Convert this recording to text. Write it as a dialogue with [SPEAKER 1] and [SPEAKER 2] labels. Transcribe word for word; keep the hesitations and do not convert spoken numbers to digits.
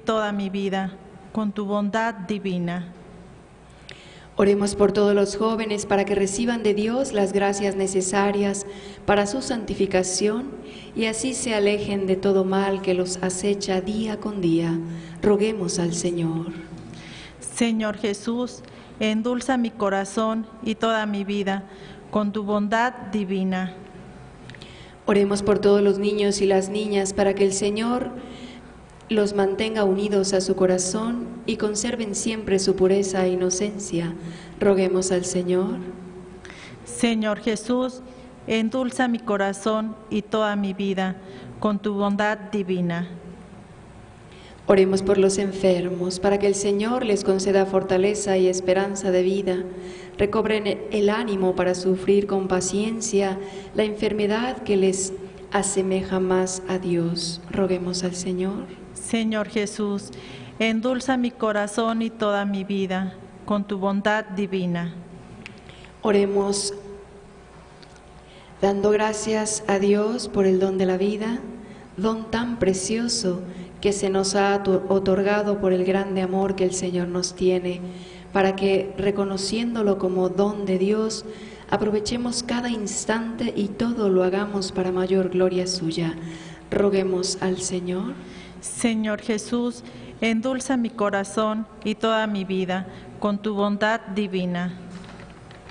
[SPEAKER 1] toda mi vida, con tu bondad divina.
[SPEAKER 2] Oremos por todos los jóvenes para que reciban de Dios las gracias necesarias para su santificación y así se alejen de todo mal que los acecha día con día. Roguemos al Señor.
[SPEAKER 1] Señor Jesús, endulza mi corazón y toda mi vida con tu bondad divina.
[SPEAKER 2] Oremos por todos los niños y las niñas para que el Señor los mantenga unidos a su corazón y conserven siempre su pureza e inocencia. Roguemos al Señor.
[SPEAKER 1] Señor Jesús, endulza mi corazón y toda mi vida con tu bondad divina.
[SPEAKER 2] Oremos por los enfermos, para que el Señor les conceda fortaleza y esperanza de vida, recobren el ánimo para sufrir con paciencia la enfermedad que les asemeja más a Dios. Roguemos al Señor.
[SPEAKER 1] Señor Jesús, endulza mi corazón y toda mi vida con tu bondad divina.
[SPEAKER 2] Oremos dando gracias a Dios por el don de la vida, don tan precioso que se nos ha otorgado por el grande amor que el Señor nos tiene, para que, reconociéndolo como don de Dios, aprovechemos cada instante y todo lo hagamos para mayor gloria suya. Roguemos al Señor.
[SPEAKER 1] Señor Jesús, endulza mi corazón y toda mi vida con tu bondad divina.